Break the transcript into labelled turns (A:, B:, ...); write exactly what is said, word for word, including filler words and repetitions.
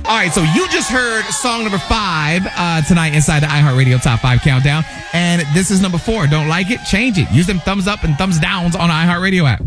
A: All right, so you just heard song number five uh, tonight inside the iHeartRadio Top five Countdown. And this is number four. Don't like it? Change it. Use them thumbs up and thumbs downs on the iHeartRadio app.